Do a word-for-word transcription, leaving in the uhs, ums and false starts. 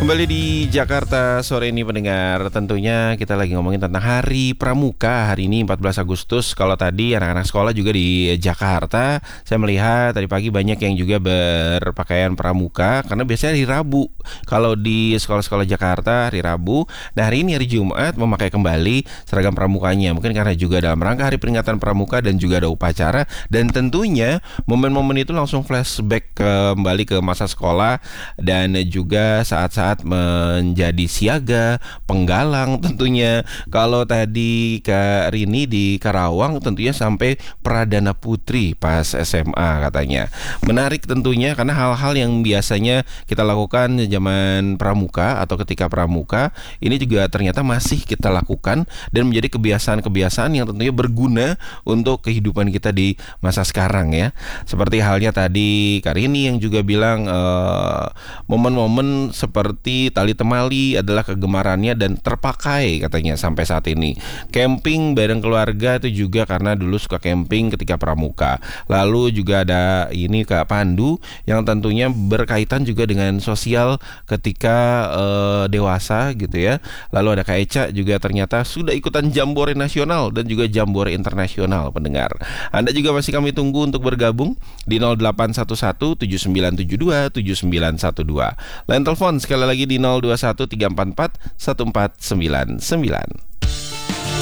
Kembali di Jakarta sore ini pendengar, tentunya kita lagi ngomongin tentang Hari Pramuka. Hari ini empat belas Agustus. Kalau tadi anak-anak sekolah juga di Jakarta, saya melihat tadi pagi banyak yang juga berpakaian pramuka karena biasanya hari Rabu. Kalau di sekolah-sekolah Jakarta hari Rabu. Nah, hari ini hari Jumat memakai kembali seragam pramukanya. Mungkin karena juga dalam rangka Hari Peringatan Pramuka dan juga ada upacara, dan tentunya momen-momen itu langsung flashback kembali ke masa sekolah dan juga saat-saat menjadi siaga, penggalang tentunya. Kalau tadi Kak Rini di Karawang tentunya sampai Pradana Putri pas S M A katanya. Menarik tentunya karena hal-hal yang biasanya kita lakukan zaman pramuka atau ketika pramuka ini juga ternyata masih kita lakukan dan menjadi kebiasaan-kebiasaan yang tentunya berguna untuk kehidupan kita di masa sekarang ya. Seperti halnya tadi Kak Rini yang juga bilang uh, momen-momen seperti tali temali adalah kegemarannya dan terpakai katanya sampai saat ini. Camping bareng keluarga itu juga karena dulu suka camping ketika pramuka. Lalu juga ada ini Kak Pandu yang tentunya berkaitan juga dengan sosial ketika uh, dewasa gitu ya. Lalu ada Kak Eca juga ternyata sudah ikutan Jambore Nasional dan juga Jambore Internasional pendengar. Anda juga masih kami tunggu untuk bergabung di nol delapan satu satu tujuh sembilan tujuh dua tujuh sembilan satu dua. Line telepon sekali lagi di nol dua satu tiga empat empat satu empat sembilan sembilan.